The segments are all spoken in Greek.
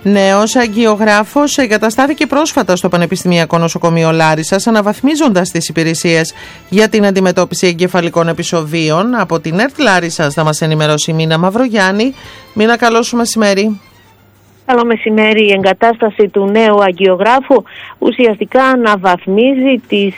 Νέος αγγιογράφος εγκαταστάθηκε πρόσφατα στο Πανεπιστημιακό Νοσοκομείο Λάρισσας, αναβαθμίζοντας τις υπηρεσίες για την αντιμετώπιση εγκεφαλικών επεισοδίων. Από την ΕΡΤ Λάρισσας θα μας ενημερώσει η Μίνα Μαυρογιάννη. Μίνα, καλό σου μεσημέρι. Καλό μεσημέρι. Η εγκατάσταση του νέου αγγιογράφου ουσιαστικά αναβαθμίζει τις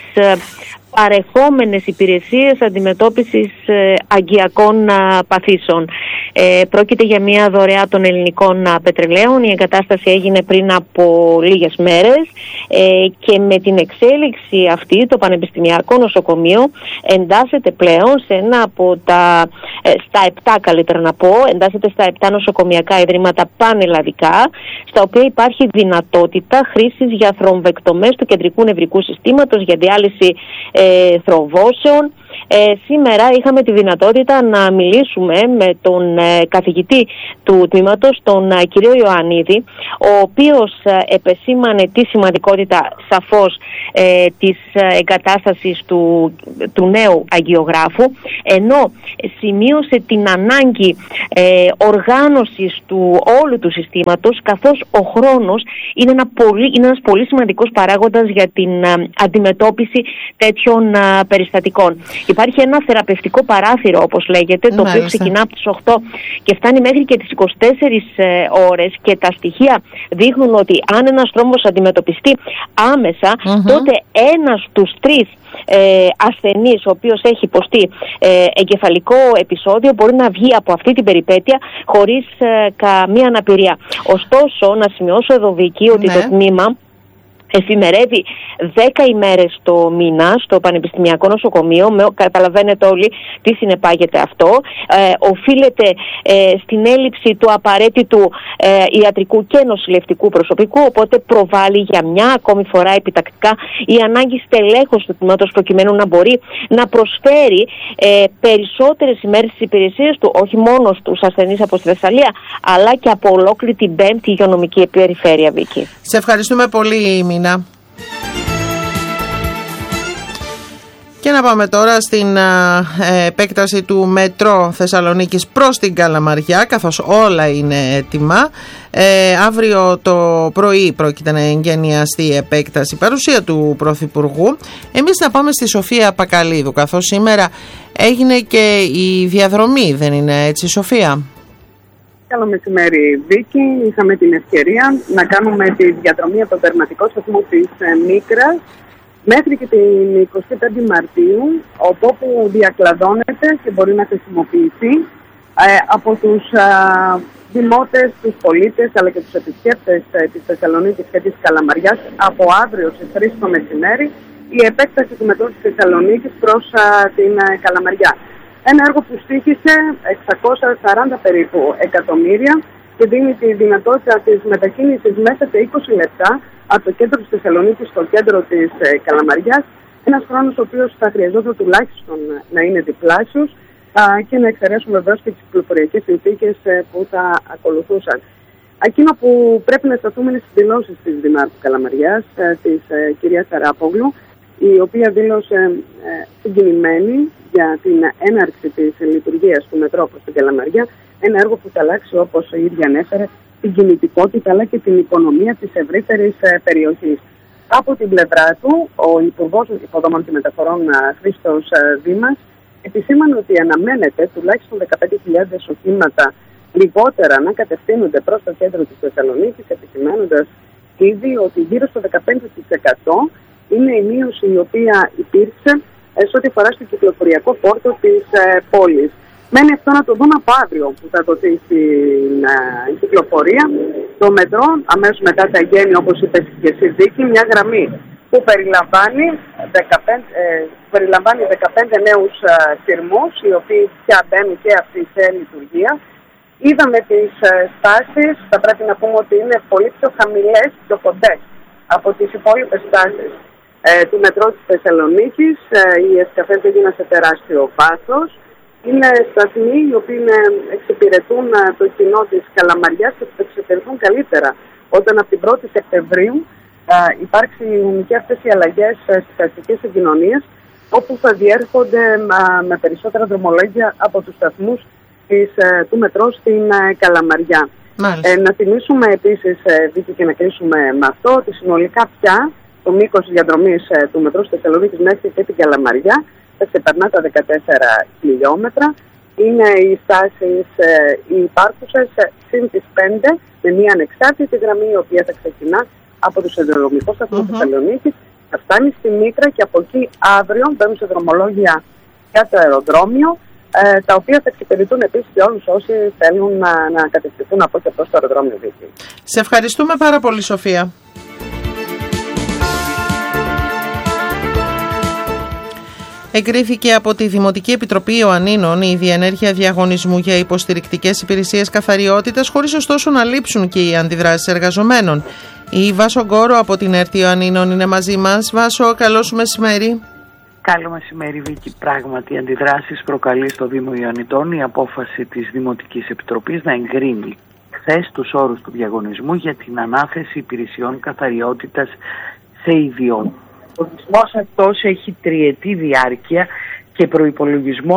παρεχόμενες υπηρεσίες αντιμετώπισης αγκιακών παθήσεων. Πρόκειται για μια δωρεά των ελληνικών πετρελαίων. Η εγκατάσταση έγινε πριν από λίγες μέρες και με την εξέλιξη αυτή το Πανεπιστημιακό Νοσοκομείο εντάσσεται πλέον σε ένα από τα στα 7, καλύτερα να πω, εντάσσεται στα 7 νοσοκομιακά ιδρύματα πανελλαδικά, στα οποία υπάρχει δυνατότητα χρήσης για θρομβεκτομές του κεντρικού νευρικού συστήματος, για διάλυση θρομβώσεων. Σήμερα είχαμε τη δυνατότητα να μιλήσουμε με τον καθηγητή του τμήματος, τον κύριο Ιωαννίδη, ο οποίος επεσήμανε τη σημαντικότητα σαφώς της εγκατάστασης του νέου αγγιογράφου, ενώ σημείωσε την ανάγκη οργάνωσης του όλου του συστήματος, καθώς ο χρόνος είναι ένας πολύ σημαντικός παράγοντας για την αντιμετώπιση τέτοιων περιστατικών. Υπάρχει ένα θεραπευτικό παράθυρο, όπως λέγεται, το οποίο ξεκινά από τις 8 και φτάνει μέχρι και τις 24 ώρες, και τα στοιχεία δείχνουν ότι αν ένας θρόμβος αντιμετωπιστεί άμεσα, τότε ένας στους 3 ασθενής ο οποίος έχει υποστεί εγκεφαλικό επεισόδιο μπορεί να βγει από αυτή την περιπέτεια χωρίς καμία αναπηρία. Ωστόσο, να σημειώσω εδώ, Βίκη, ότι το τμήμα εφημερεύει 10 ημέρες το μήνα στο Πανεπιστημιακό Νοσοκομείο. Καταλαβαίνετε όλοι τι συνεπάγεται αυτό. Οφείλεται στην έλλειψη του απαραίτητου ιατρικού και νοσηλευτικού προσωπικού, οπότε προβάλλει για μια ακόμη φορά επιτακτικά η ανάγκη στελέχωσης του τμήματος, προκειμένου να μπορεί να προσφέρει περισσότερες ημέρες στις υπηρεσίες του, όχι μόνο στους ασθενείς από στη Θεσσαλία, αλλά και από ολόκληρη την 5η υγειονομική περιφέρεια, Βίκη. Σε ευχαριστούμε πολύ, Μίνα. Και να πάμε τώρα στην επέκταση του μετρό Θεσσαλονίκης προς την Καλαμαριά, καθώς όλα είναι έτοιμα. Αύριο το πρωί πρόκειται να εγγενιαστεί η επέκταση, παρουσία του Πρωθυπουργού. Εμείς να πάμε στη Σοφία Πακαλίδου, καθώς σήμερα έγινε και η διαδρομή, δεν είναι έτσι, Σοφία? Καλό μεσημέρι, Βίκη. Είχαμε την ευκαιρία να κάνουμε τη διαδρομή από τον τερματικό σταθμό της Μίκρας μέχρι και την 25η Μαρτίου, όπου διακλαδώνεται και μπορεί να χρησιμοποιηθεί από τους δημότες, τους πολίτες αλλά και τους επισκέπτες της Θεσσαλονίκης και της Καλαμαριάς από αύριο στις 3 το μεσημέρι η επέκταση του μετρό της Θεσσαλονίκης προς την Καλαμαριά. Ένα έργο που στοίχησε 640 περίπου εκατομμύρια και δίνει τη δυνατότητα της μετακίνησης μέσα σε 20 λεπτά από το κέντρο της Θεσσαλονίκης στο κέντρο της Καλαμαριάς. Ένας χρόνος ο οποίος θα χρειαζόταν τουλάχιστον να είναι διπλάσιος και να εξαιρέσουμε βεβαίως και τις κυκλοφοριακές συνθήκες που θα ακολουθούσαν. Εκείνο που πρέπει να σταθούμε είναι στις δηλώσεις της Δημάρχου Καλαμαριάς, της κυρίας Σαράπογλου, η οποία δήλωσε συγκινημένη για την έναρξη της λειτουργίας του μετρό προς την Καλαμαριά, ένα έργο που θα αλλάξει, όπως η ίδια ανέφερε, την κινητικότητα αλλά και την οικονομία της ευρύτερης περιοχής. Από την πλευρά του, ο Υπουργός Υποδομών και Μεταφορών Χρήστος Δήμας επισήμανε ότι αναμένεται τουλάχιστον 15.000 οχήματα λιγότερα να κατευθύνονται προς το κέντρο της Θεσσαλονίκης, επισημαίνοντας ήδη ότι γύρω στο 15% είναι η μείωση η οποία υπήρξε σε ό,τι αφορά στο κυκλοφοριακό φόρτο της πόλης. Μένει αυτό να το δούμε από αύριο που θα δοθεί στην κυκλοφορία. Το μετρό αμέσως μετά θα γίνει, όπως είπες και εσύ, Βίκη, μια γραμμή που περιλαμβάνει 15 νέους σειρμούς, οι οποίοι πια μπαίνουν και αυτοί σε λειτουργία. Είδαμε τις στάσεις, θα πρέπει να πούμε ότι είναι πολύ πιο χαμηλές, πιο κοντές από τις υπόλοιπες στάσεις του μετρό της Θεσσαλονίκης. Οι εσκαφές έγιναν σε τεράστιο βάθος. Είναι σταθμοί οι οποίοι εξυπηρετούν το κοινό της Καλαμαριάς και θα εξυπηρετούν καλύτερα όταν από την 1η Σεπτεμβρίου υπάρξουν και αυτές οι αλλαγές στις αστικές συγκοινωνίες, όπου θα διέρχονται με περισσότερα δρομολόγια από τους σταθμούς του μετρό στην Καλαμαριά. Να θυμίσουμε επίσης, Βίκη, και να κλείσουμε με αυτό, ότι συνολικά πια το μήκος διαδρομής του μετρό στη Θεσσαλονίκη μέχρι και την Καλαμαριά θα ξεπερνά τα 14 χιλιόμετρα. Είναι οι στάσεις οι υπάρχουσες συν τις 5 με μια ανεξάρτητη γραμμή, η οποία θα ξεκινά από τους σιδηροδρομικούς σταθμούς Θεσσαλονίκης, θα φτάνει στη Μήτρα και από εκεί αύριο μπαίνουν σε δρομολόγια για το αεροδρόμιο, τα οποία θα εξυπηρετούν επίσης και όλους όσοι θέλουν να κατευθυνθούν από και προς το αεροδρόμιο Βίκη. Σε ευχαριστούμε πάρα πολύ, Σοφία. Εγκρίθηκε από τη Δημοτική Επιτροπή Ιωαννίνων η διενέργεια διαγωνισμού για υποστηρικτικές υπηρεσίες καθαριότητας, χωρίς ωστόσο να λείψουν και οι αντιδράσεις εργαζομένων. Η Βάσο Γκόρο από την ΕΡΤ Ιωαννίνων είναι μαζί μας. Βάσο, καλό σου μεσημέρι. Καλό μεσημέρι, Βίκη. Πράγματι, αντιδράσεις προκαλεί στο Δήμο Ιωαννιτών η απόφαση της Δημοτικής Επιτροπής να εγκρίνει χθες τους όρους του διαγωνισμού για την ανάθεση υπηρεσιών καθαριότητας σε ιδιώτες. Ο διαγωνισμός αυτός έχει τριετή διάρκεια και προϋπολογισμό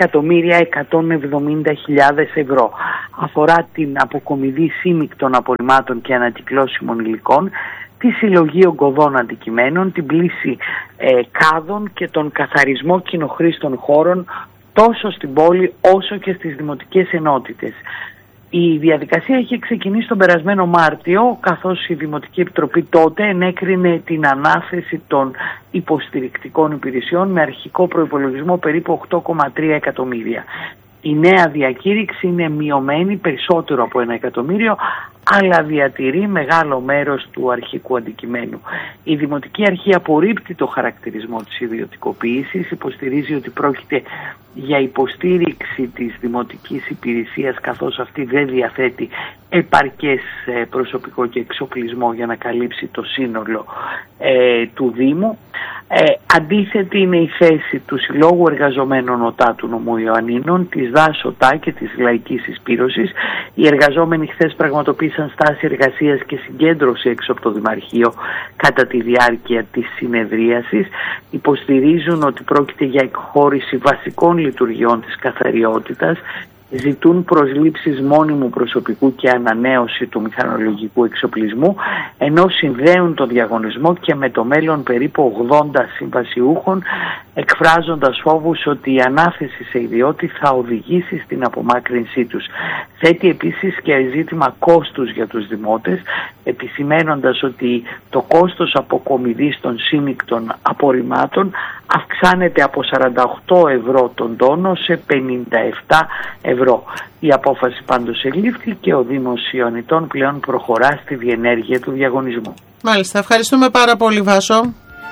7.170.000 ευρώ. Αφορά την αποκομιδή σύμικτων απορριμμάτων και ανακυκλώσιμων υλικών, τη συλλογή ογκωδών αντικειμένων, την πλύση κάδων και τον καθαρισμό κοινοχρήστων χώρων τόσο στην πόλη όσο και στις δημοτικές ενότητες. Η διαδικασία είχε ξεκινήσει τον περασμένο Μάρτιο, καθώς η Δημοτική Επιτροπή τότε ενέκρινε την ανάθεση των υποστηρικτικών υπηρεσιών με αρχικό προϋπολογισμό περίπου 8,3 εκατομμύρια. Η νέα διακήρυξη είναι μειωμένη περισσότερο από 1 εκατομμύριο, αλλά διατηρεί μεγάλο μέρος του αρχικού αντικειμένου. Η Δημοτική Αρχή απορρίπτει το χαρακτηρισμό της ιδιωτικοποίησης, υποστηρίζει ότι πρόκειται για υποστήριξη της δημοτικής υπηρεσίας, καθώς αυτή δεν διαθέτει επαρκές προσωπικό και εξοπλισμό για να καλύψει το σύνολο του Δήμου. Αντίθετη είναι η θέση του Συλλόγου Εργαζομένων ΟΤΑ του Νομού Ιωαννίνων, της ΔΑΣ ΟΤΑ και της Λαϊκής Εισπύρωσης. Οι εργαζόμενοι χθες πραγματοποίησαν στάση εργασίας και συγκέντρωση έξω από το Δημαρχείο κατά τη διάρκεια της συνεδρίασης. Υποστηρίζουν ότι πρόκειται για εκχώρηση βασικών λειτουργιών της καθαριότητας, ζητούν προσλήψεις μόνιμου προσωπικού και ανανέωση του μηχανολογικού εξοπλισμού, ενώ συνδέουν το διαγωνισμό και με το μέλλον περίπου 80 συμβασιούχων, εκφράζοντας φόβους ότι η ανάθεση σε ιδιώτη θα οδηγήσει στην απομάκρυνσή τους. Θέτει επίσης και ζήτημα κόστους για τους δημότες, επισημένοντας ότι το κόστος αποκομιδής των σύμικτων απορριμμάτων αυξάνεται από 48 ευρώ τον τόνο σε 57 ευρώ. Η απόφαση πάντως ελήφθη και ο Δήμος Ιωαννιτών πλέον προχωρά στη διενέργεια του διαγωνισμού. Μάλιστα, ευχαριστούμε πάρα πολύ, Βάσο.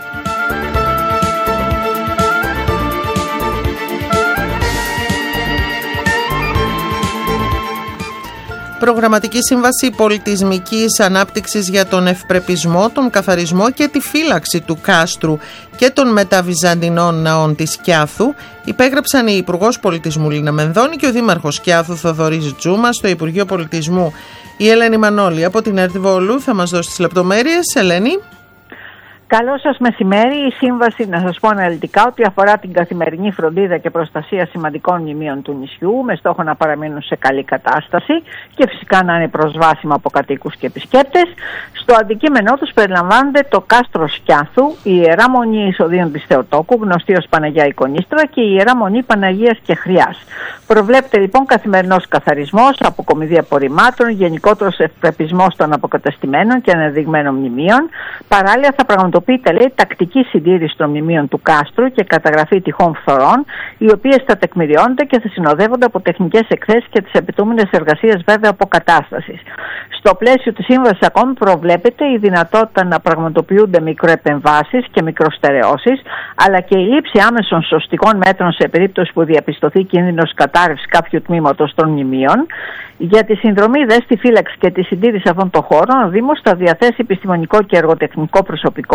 Προγραμματική Σύμβαση Πολιτισμικής Ανάπτυξης για τον ευπρεπισμό, τον καθαρισμό και τη φύλαξη του κάστρου και των μεταβυζαντινών ναών της Σκιάθου υπέγραψαν η Υπουργός Πολιτισμού Λίνα Μενδώνη και ο Δήμαρχος Σκιάθου Θοδωρής Τζούμα στο Υπουργείο Πολιτισμού. Η Ελένη Μανώλη από την ΕΡΤ Βόλου θα μας δώσει τις λεπτομέρειες. Ελένη. Καλό σας μεσημέρι. Η σύμβαση, να σας πω αναλυτικά, ότι αφορά την καθημερινή φροντίδα και προστασία σημαντικών μνημείων του νησιού με στόχο να παραμείνουν σε καλή κατάσταση και φυσικά να είναι προσβάσιμα από κατοίκους και επισκέπτες. Στο αντικείμενό τους περιλαμβάνονται το κάστρο Σκιάθου, η Ιερά Μονή Εισοδίων της Θεοτόκου, γνωστή ως Παναγιά Εικονίστρα, και η Ιερά Μονή Παναγίας και Χριάς. Προβλέπεται λοιπόν καθημερινός καθαρισμός, αποκομιδή απορριμμάτων, γενικότερος ευπρεπισμός των αποκατεστημένων και αναδειγμένων μνημείων. Παράλληλα θα πραγματοποιείται, λέει, τακτική συντήρηση των μνημείων του κάστρου και καταγραφή τυχών φθορών, οι οποίες θα τεκμηριώνονται και θα συνοδεύονται από τεχνικές εκθέσεις και τις απαιτούμενες εργασίες βέβαια αποκατάστασης. Στο πλαίσιο της σύμβασης ακόμη προβλέπεται η δυνατότητα να πραγματοποιούνται μικροεπεμβάσεις και μικροστερεώσεις, αλλά και η λήψη άμεσων σωστικών μέτρων σε περίπτωση που διαπιστωθεί κίνδυνος κατάρρευσης κάποιου τμήματος των μνημείων. Για τη συνδρομή στη φύλαξη και τη συντήρηση αυτών των χώρων, ο Δήμος θα διαθέσει επιστημονικό και εργοτεχνικό προσωπικό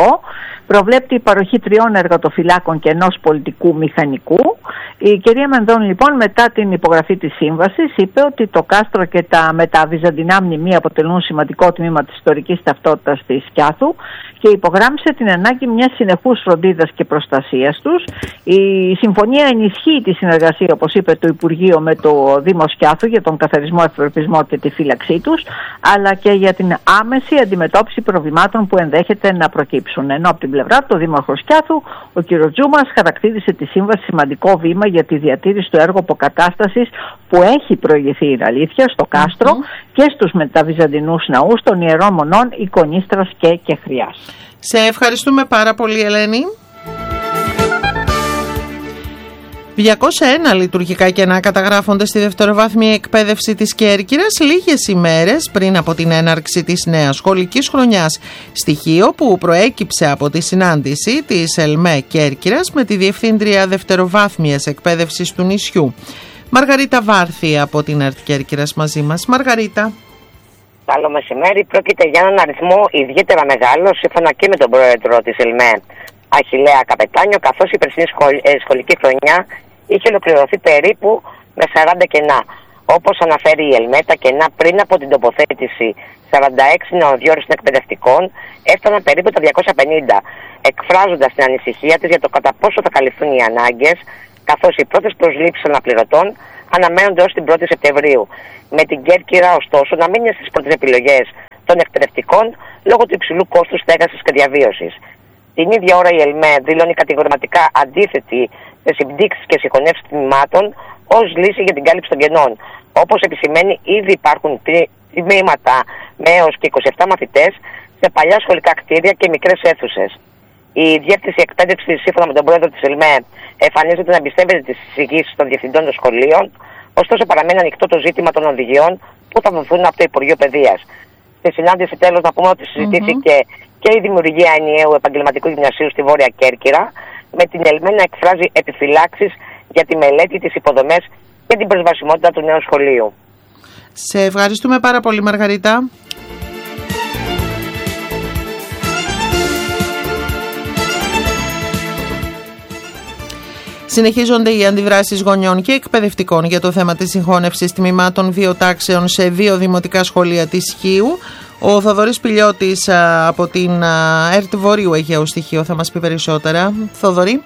προσωπικό. Προβλέπει η παροχή 3 εργατοφυλάκων και 1 πολιτικού μηχανικού. Η κυρία Μενδώνη λοιπόν μετά την υπογραφή της σύμβασης είπε ότι το κάστρο και τα μεταβυζαντινά μνημεία αποτελούν σημαντικό τμήμα της ιστορικής ταυτότητας της Σκιάθου και υπογράμμισε την ανάγκη μιας συνεχούς φροντίδας και προστασίας τους. Η συμφωνία ενισχύει τη συνεργασία, όπως είπε το Υπουργείο, με το Δήμο Σκιάθου για τον καθαρισμό, ευπρεπισμό και τη φύλαξή τους, αλλά και για την άμεση αντιμετώπιση προβλημάτων που ενδέχεται να προκύψουν. Ενώ από την πλευρά του, ο Δήμαρχος Σκιάθου, ο κ. Τζούμας, χαρακτήρισε τη σύμβαση σημαντικό βήμα για τη διατήρηση του έργου αποκατάστασης που έχει προηγηθεί, η αλήθεια, στο κάστρο και στους μεταβυζαντινούς ναούς των Ιερών Μονών Εικονίστρας και Κεχριάς. Σε ευχαριστούμε πάρα πολύ, Ελένη. 201 λειτουργικά κενά καταγράφονται στη δευτεροβάθμια εκπαίδευση της Κέρκυρας λίγες ημέρες πριν από την έναρξη της νέας σχολικής χρονιάς, στοιχείο που προέκυψε από τη συνάντηση της ΕΛΜΕ Κέρκυρας με τη Διευθύντρια Δευτεροβάθμιας Εκπαίδευσης του νησιού. Μαργαρίτα Βάρθη από την ΕΡΤ Κέρκυρας μαζί μας. Μαργαρίτα. Καλό μεσημέρι. Πρόκειται για έναν αριθμό ιδιαίτερα μεγάλο, σύμφωνα και με τον πρόεδρο της ΕΛΜΕ, Αχιλλέα Καπετάνιο, καθώς η περσινή σχολική χρονιά είχε ολοκληρωθεί περίπου με 40 κενά. Όπως αναφέρει η ΕΛΜΕ, τα κενά πριν από την τοποθέτηση 46 νεοδιόριστων εκπαιδευτικών έφταναν περίπου τα 250, εκφράζοντας την ανησυχία της για το κατά πόσο θα καλυφθούν οι ανάγκες, καθώς οι πρώτες προσλήψεις αναπληρωτών αναμένονται ως την 1η Σεπτεμβρίου. Με την Κέρκυρα, ωστόσο, να μην είναι στις πρώτες επιλογές των εκπαιδευτικών λόγω του υψηλού κόστους στέγασης και διαβίωσης. Την ίδια ώρα η ΕΛΜΕ δηλώνει κατηγορηματικά αντίθετη σε συμπτύξεις και συγχωνεύσεις τμήματων ως λύση για την κάλυψη των κενών. Όπως επισημαίνει, ήδη υπάρχουν τμήματα με έως και 27 μαθητές σε παλιά σχολικά κτίρια και μικρές αίθουσες. Η Διεύθυνση Εκπαίδευσης, σύμφωνα με τον πρόεδρο της ΕΛΜΕ, εμφανίζεται να εμπιστεύεται τις εισηγήσεις των διευθυντών των σχολείων, ωστόσο παραμένει ανοιχτό το ζήτημα των οδηγιών που θα δοθούν από το Υπουργείο Παιδείας. Στη συνάντηση, τέλος, να πούμε ότι συζητήθηκε και η δημιουργία ενιαίου επαγγελματικού γυμνασίου στη Βόρεια Κέρκυρα, με την ΕΛΜΕ να εκφράζει επιφυλάξεις για τη μελέτη, τις υποδομές και την προσβασιμότητα του νέου σχολείου. Σε ευχαριστούμε πάρα πολύ, Μαργαρίτα. Συνεχίζονται οι αντιδράσεις γονιών και εκπαιδευτικών για το θέμα της συγχώνευσης τμήματων 2 τάξεων σε 2 δημοτικά σχολεία της Χίου. Ο Θοδωρής Πηλιώτης από την ΕΡΤ Βορείου Αιγαίου στοιχείο θα μας πει περισσότερα. Θοδωρή.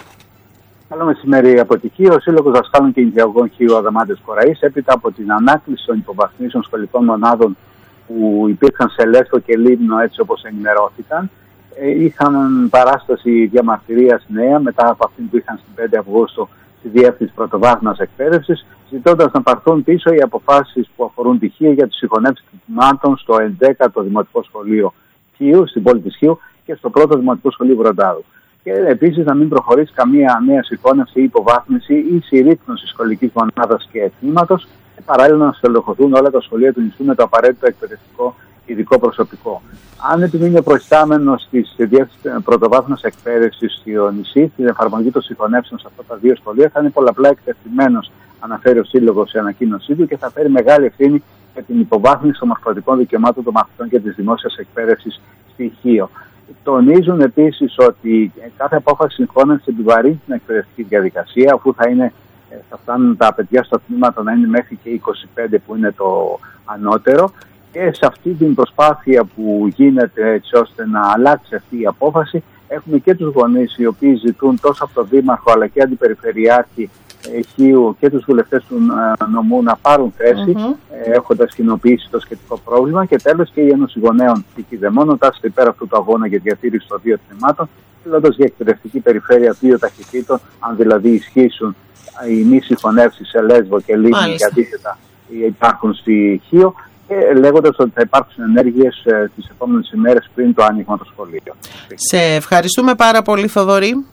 Καλό μεσημέρι από τη Χίο. Ο Σύλλογος Δασκάλων και Νηπιαγωγών Χίου Αδαμάντες Κοραής, έπειτα από την ανάκληση των υποβαθμίσεων σχολικών μονάδων που υπήρχαν σε Λέσβο και Λίμνο, έτσι όπως ενημερώθηκαν, είχαν παράσταση διαμαρτυρίας νέα μετά από αυτήν που είχαν στην 5 Αυγούστου στη Διεύθυνση Πρωτοβάθμιας Εκπαίδευσης, ζητώντας να πάρθουν πίσω οι αποφάσεις που αφορούν τη Χίο για τις συγχωνεύσεις τμήματων στο 11ο Δημοτικό Σχολείο Χίου, στην πόλη της Χίου, και στο 1ο Δημοτικό Σχολείο Βροντάδου. Και επίσης να μην προχωρήσει καμία νέα συγχώνευση ή υποβάθμιση ή συρρίκνωση σχολικής μονάδας και τμήματος, και παράλληλα να στελεχωθούν όλα τα σχολεία του νησιού με το απαραίτητο εκπαιδευτικό ειδικό προσωπικό. Αν επιμείνει ο προϊστάμενος της Διεύθυνσης Πρωτοβάθμιας Εκπαίδευσης στο νησί στην εφαρμογή των συγχωνεύσεων σε αυτά τα 2 σχολεία, θα είναι πολλαπλά εκτεθειμένος, αναφέρει ο Σύλλογος σε ανακοίνωσή του, και θα φέρει μεγάλη ευθύνη για την υποβάθμιση των μορφωτικών δικαιωμάτων των μαθητών και της δημόσιας εκπαίδευσης στη Χίο. Τονίζουν επίσης ότι κάθε απόφαση συγχώνευσης επιβαρύνει την εκπαιδευτική διαδικασία, αφού θα φτάνουν τα παιδιά στα τμήματα να είναι μέχρι και 25 που είναι το ανώτερο. Και σε αυτή την προσπάθεια που γίνεται έτσι ώστε να αλλάξει αυτή η απόφαση, έχουμε και τους γονείς οι οποίοι ζητούν τόσο από τον Δήμαρχο αλλά και αντιπεριφερειάρχη Χίου και τους βουλευτές του νομού να πάρουν θέση, έχοντας κοινοποιήσει το σχετικό πρόβλημα, και τέλος και η Ένωση Γονέων Κηδεμόνων τάσσεται υπέρ αυτού του αγώνα για διατήρηση των 2 τμήματων, μιλώντας για εκπαιδευτική περιφέρεια 2 ταχυτήτων, αν δηλαδή ισχύσουν οι μη συγχωνεύσεις σε Λέσβο και Λίμνη και αντίθετα υπάρχουν στη Χίο, και λέγοντας ότι θα υπάρξουν ενέργειες τις επόμενες ημέρες πριν το άνοιγμα των σχολείων. Σε ευχαριστούμε πάρα πολύ, Θοδωρή.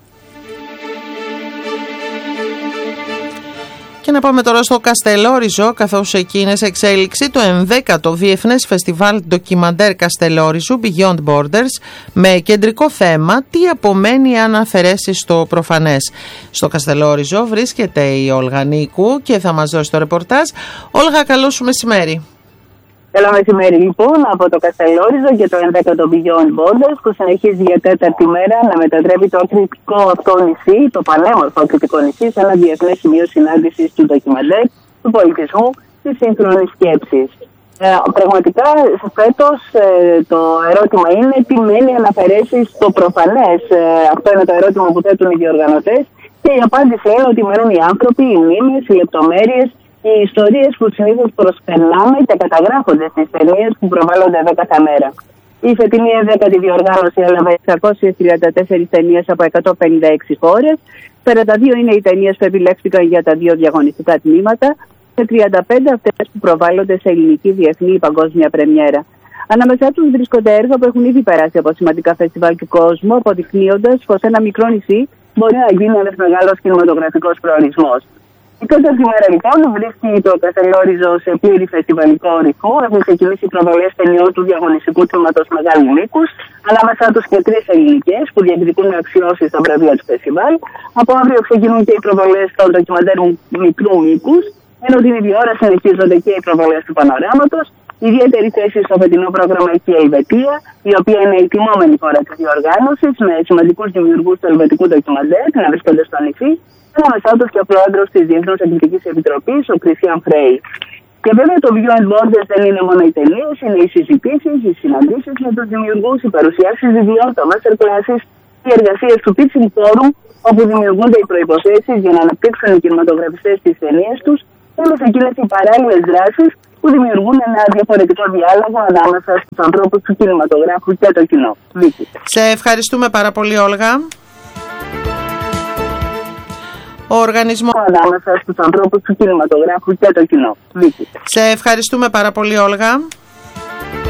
Και να πάμε τώρα στο Καστελόριζο, καθώς εκεί είναι σε εξέλιξη το 11ο Διεθνές Φεστιβάλ Ντοκιμαντέρ Καστελόριζου Beyond Borders, με κεντρικό θέμα τι απομένει αν αφαιρέσει το προφανές. Στο Καστελόριζο βρίσκεται η Όλγα Νίκου και θα μας δώσει το ρεπορτάζ. Όλγα, καλό σου μεσημέρι. Καλό μεσημέρι λοιπόν από το Καστελόριζο και το 11ο Beyond Borders που συνεχίζει για τέταρτη μέρα να μετατρέπει το ακριτικό αυτό νησί, το πανέμορφο ακριτικό νησί, σε ένα διεθνές σημείο συνάντησης του ντοκιμαντέρ, του πολιτισμού, της σύγχρονης σκέψης. Πραγματικά φέτος το ερώτημα είναι τι μένει να αφαιρέσει στο προφανές. Αυτό είναι το ερώτημα που θέτουν οι διοργανωτές και η απάντηση είναι ότι μένουν οι άνθρωποι, οι μνήμες, οι λεπτομέρειες, οι ιστορίες που συνήθως προσπερνάμε και καταγράφονται στις ταινίες που προβάλλονται εδώ κάθε μέρα. Η φετινή 11η διοργάνωση έλαβε 634 ταινίες από 156 χώρες. 42 είναι οι ταινίες που επιλέχθηκαν για τα 2 διαγωνιστικά τμήματα και 35 αυτές που προβάλλονται σε ελληνική, διεθνή ή παγκόσμια πρεμιέρα. Ανάμεσά τους βρίσκονται έργα που έχουν ήδη περάσει από σημαντικά φεστιβάλ του κόσμου, αποδεικνύοντας πως ένα μικρό νησί μπορεί να γίνει ένας μεγάλος κινηματογραφικός προορισμός. Η τέταρτη μέρα λοιπόν βρίσκει το Καστελόριζο σε πλήρη φεστιβαλικό ρυθμό. Έχουν ξεκινήσει οι προβολές ταινιών του διαγωνιστικού τμήματος μεγάλου μήκους, ανάμεσά τους και 3 ελληνικές που διεκδικούν αξιώσεις στα βραβεία του φεστιβάλ. Από αύριο ξεκινούν και οι προβολές των ντοκιμαντέρων μικρού μήκους, ενώ την ίδια ώρα συνεχίζονται και οι προβολές του πανοράματος. Ιδιαίτερη θέση στο φετινό πρόγραμμα έχει η Ελβετία, η οποία είναι η τιμόμενη χώρα της διοργάνωσης, με σημαντικούς δημιουργούς του ελβετικού ντοκιμαντέρ να βρίσκονται στο νησί, ανάμεσά τους και ο πρόεδρος της Διεθνούς Εκδοτικής Επιτροπής, ο Κριστιαν Φρέι. Και βέβαια το Beyond Borders δεν είναι μόνο οι ταινίες, είναι οι συζητήσεις, οι συναντήσεις με τους δημιουργούς, οι παρουσιάσεις βιβλίων, το master classes, οι εργασίες του pitching forum, όπου δημιουργούνται οι προϋποθέσεις για να αναπτύξουν οι κινηματογραφιστές τις ταινίες τους, όλες εκείνες οι παράλληλες δράσεις που δημιουργούν ένα διαφορετικό διάλογο ανάμεσα στους ανθρώπους του κινηματογράφου και το κοινό. Βίκη. Σε ευχαριστούμε πάρα πολύ, Όλγα. Ο οργανισμός ανάμεσα στους ανθρώπους του κινηματογράφου και το κοινό. Βίκη. Σε ευχαριστούμε πάρα πολύ, Όλγα.